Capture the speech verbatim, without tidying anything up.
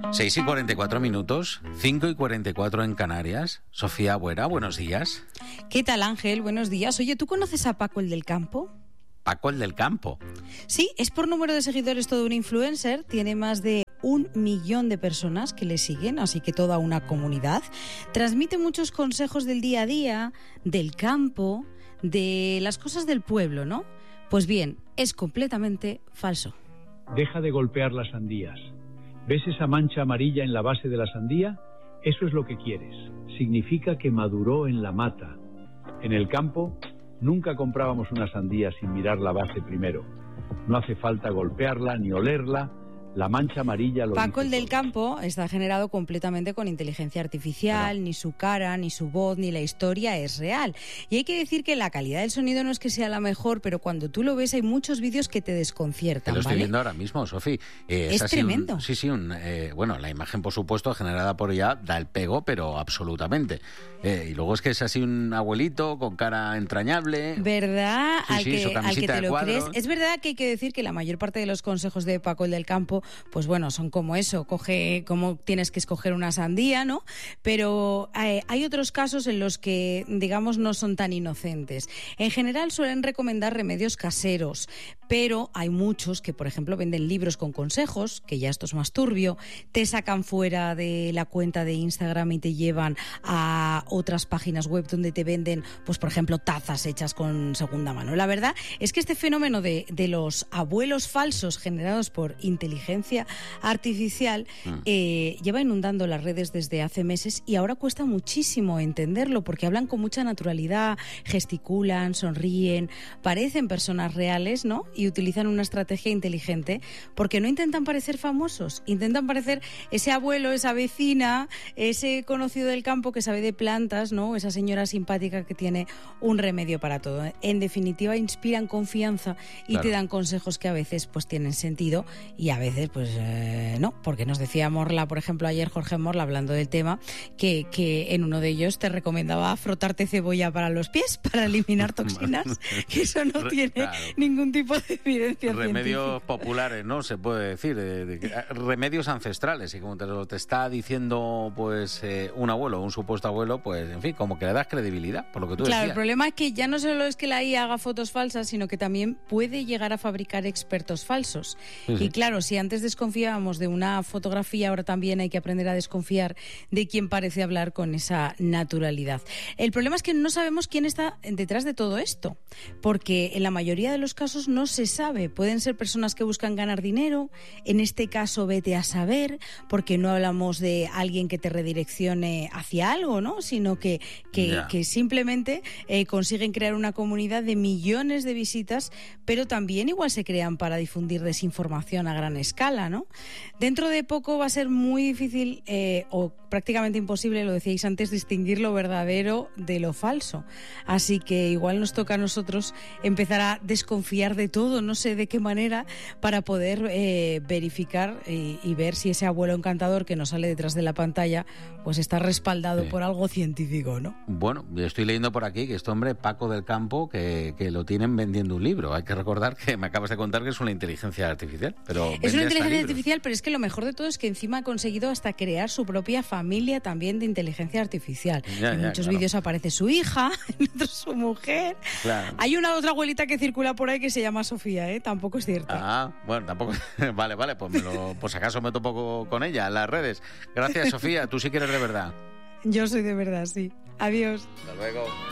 seis y cuarenta y cuatro minutos, cinco y cuarenta y cuatro en Canarias. Sofía Buera, buenos días. ¿Qué tal, Ángel? Buenos días. Oye, ¿tú conoces a Paco el del Campo? Paco el del Campo. Sí, es por número de seguidores todo un influencer. Tiene más de un millón de personas que le siguen, así que toda una comunidad. Transmite muchos consejos del día a día, del campo, de las cosas del pueblo, ¿no? Pues bien, es completamente falso. Deja de golpear las sandías. ¿Ves esa mancha amarilla en la base de la sandía? Eso es lo que quieres. Significa que maduró en la mata. En el campo, nunca comprábamos una sandía sin mirar la base primero. No hace falta golpearla ni olerla. La mancha amarilla lo Paco el dice del todo. Campo está generado completamente con inteligencia artificial, Bueno. ni su cara, ni su voz, ni la historia es real. Y hay que decir que la calidad del sonido no es que sea la mejor, pero cuando tú lo ves hay muchos vídeos que te desconciertan, Te lo estoy ¿vale? viendo ahora mismo, Sofi. Eh, Es así tremendo. un- sí, sí, un, eh, bueno, la imagen, por supuesto, generada por ella, da el pego, pero absolutamente. Eh, y luego es que es así un abuelito con cara entrañable. ¿Verdad? Sí, al, sí, que, su al que camisita te de lo cuadros. crees. Es verdad que hay que decir que la mayor parte de los consejos de Paco el del Campo, pues bueno, son como eso, coge cómo tienes que escoger una sandía, ¿no? Pero eh, hay otros casos en los que, digamos, no son tan inocentes. En general suelen recomendar remedios caseros, pero hay muchos que, por ejemplo, venden libros con consejos, que ya esto es más turbio, te sacan fuera de la cuenta de Instagram y te llevan a otras páginas web donde te venden, pues por ejemplo, tazas hechas con segunda mano. La verdad es que este fenómeno de, de los abuelos falsos generados por inteligencia artificial mm. eh, lleva inundando las redes desde hace meses y ahora cuesta muchísimo entenderlo porque hablan con mucha naturalidad, gesticulan, sonríen, parecen personas reales, ¿no? Y utilizan una estrategia inteligente porque no intentan parecer famosos, intentan parecer ese abuelo, esa vecina, ese conocido del campo que sabe de plantas, ¿no? Esa señora simpática que tiene un remedio para todo. En definitiva, inspiran confianza y claro. te dan consejos que a veces pues tienen sentido y a veces pues eh, no, porque nos decía Morla, por ejemplo, ayer Jorge Morla hablando del tema, que, que en uno de ellos te recomendaba frotarte cebolla para los pies, para eliminar toxinas, que eso no tiene claro. ningún tipo de evidencia Remedios científica. populares, ¿no? Se puede decir, de, de, de, remedios ancestrales, y como te lo te está diciendo pues eh, un abuelo, un supuesto abuelo, pues en fin, como que le das credibilidad, por lo que tú Claro, decías. el problema es que ya no solo es que la I A haga fotos falsas, sino que también puede llegar a fabricar expertos falsos. Sí, sí. Y claro, si antes desconfiábamos de una fotografía, ahora también hay que aprender a desconfiar de quien parece hablar con esa naturalidad. El problema es que no sabemos quién está detrás de todo esto, porque en la mayoría de los casos no se sabe. Pueden ser personas que buscan ganar dinero, en este caso vete a saber, porque no hablamos de alguien que te redireccione hacia algo, ¿no? Sino que, que, yeah. que simplemente eh, consiguen crear una comunidad de millones de visitas, pero también igual se crean para difundir desinformación a gran escala, ¿no? Dentro de poco va a ser muy difícil eh, o prácticamente imposible, lo decíais antes, distinguir lo verdadero de lo falso. Así que igual nos toca a nosotros empezar a desconfiar de todo, no sé de qué manera, para poder eh, verificar y, y ver si ese abuelo encantador que nos sale detrás de la pantalla pues está respaldado sí. por algo científico, ¿no? Bueno, yo estoy leyendo por aquí que este hombre, Paco del Campo, que, que lo tienen vendiendo un libro. Hay que recordar que me acabas de contar que es una inteligencia artificial. Pero es una inteligencia artificial, pero es que lo mejor de todo es que encima ha conseguido hasta crear su propia familia también de inteligencia artificial. Ya, en ya, muchos claro. vídeos aparece su hija, en otros su mujer. Claro. Hay una otra abuelita que circula por ahí que se llama Sofía, ¿eh? Tampoco es cierto. Ah, bueno, tampoco. Vale, vale, pues me lo, pues acaso me topo con ella en las redes. Gracias, Sofía. Tú sí que eres de verdad. Yo soy de verdad, sí. Adiós. Hasta luego.